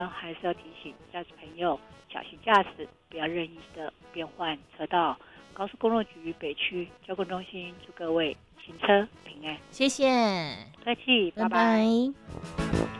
还是要提醒驾驶朋友小心驾驶，不要任意的变换车道。高速公路局北区交通中心祝各位行车平安。 谢谢， 客气， 拜拜拜。 拜。